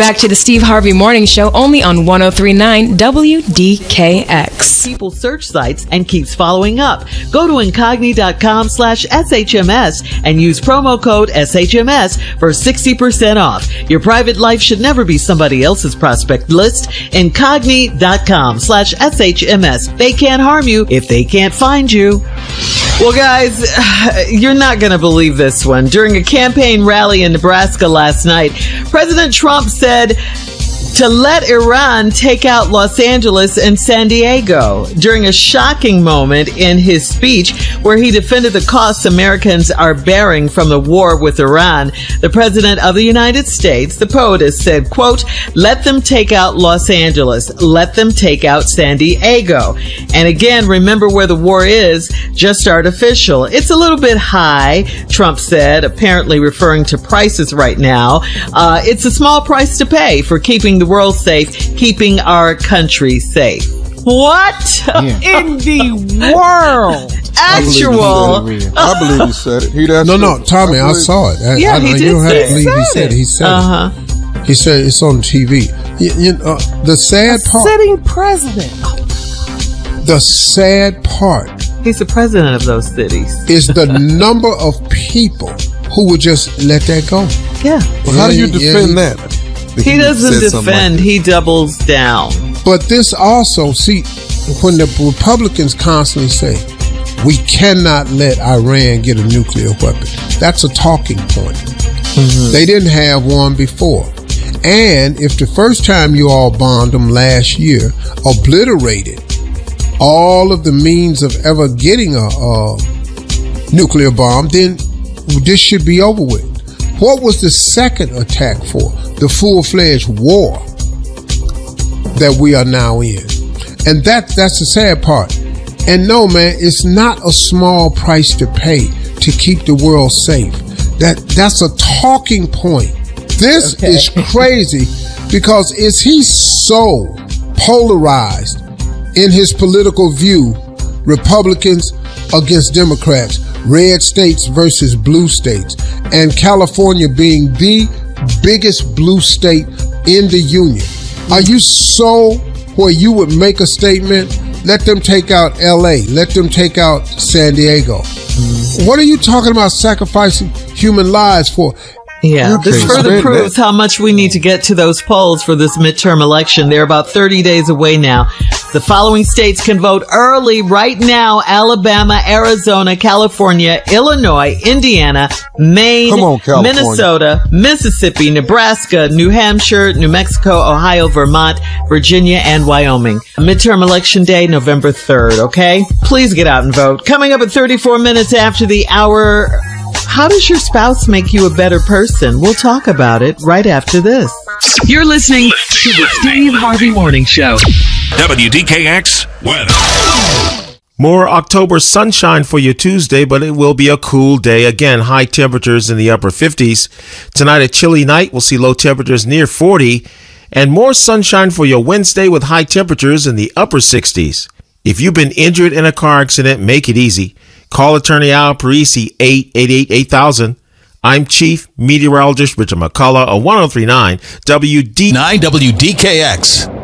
Back to the Steve Harvey Morning Show, only on 103.9 WDKX. People search sites and keeps following up. Go to Incogni.com/SHMS and use promo code SHMS for 60% off. Your private life should never be somebody else's prospect list. Incogni.com/SHMS. They can't harm you if they can't find you. Well, guys, you're not going to believe this one. During a campaign rally in Nebraska last night, President Trump said to let Iran take out Los Angeles and San Diego during a shocking moment in his speech where he defended the costs Americans are bearing from the war with Iran. The President of the United States, the POTUS, said, quote, let them take out Los Angeles. Let them take out San Diego. And again, remember where the war is, just artificial. It's a little bit high, Trump said, apparently referring to prices right now. It's a small price to pay for keeping the world safe, keeping our country safe. What in the world? Actual. I believe he said it. No, Tommy, I saw it. Yeah, he did. You don't have to believe he said it. He said it. He said it's on TV. The sad part. Sitting president. The sad part. He's the president of those cities. Is the number of people who would just let that go. Yeah. Well, how do you defend that? He doesn't defend, he doubles down. But this also, see, when the Republicans constantly say, we cannot let Iran get a nuclear weapon, that's a talking point. Mm-hmm. They didn't have one before. And if the first time you all bombed them last year obliterated all of the means of ever getting a nuclear bomb, then this should be over with. What was the second attack for? The full-fledged war that we are now in. And that's the sad part. And no, man, it's not a small price to pay to keep the world safe. That's a talking point. This is crazy because is he so polarized in his political view, Republicans against Democrats, red states versus blue states, and California being the biggest blue state in the union. Are you so where you would make a statement, let them take out LA, let them take out San Diego? What are you talking about sacrificing human lives for? Yeah, this further proves how much we need to get to those polls for this midterm election. They're about 30 days away now. The following states can vote early right now: Alabama, Arizona, California, Illinois, Indiana, Maine, Minnesota, Mississippi, Nebraska, New Hampshire, New Mexico, Ohio, Vermont, Virginia, and Wyoming. Midterm election day, November 3rd, okay? Please get out and vote. Coming up at 34 minutes after the hour, how does your spouse make you a better person? We'll talk about it right after this. You're listening to the Steve Harvey Morning Show. WDKX weather. More October sunshine for you Tuesday, but it will be a cool day. Again, high temperatures in the upper 50s. Tonight, a chilly night. We'll see low temperatures near 40. And more sunshine for your Wednesday with high temperatures in the upper 60s. If you've been injured in a car accident, make it easy. Call attorney Al Parisi, 888-8000. I'm Chief Meteorologist Richard McCullough of 103.9 WDKX.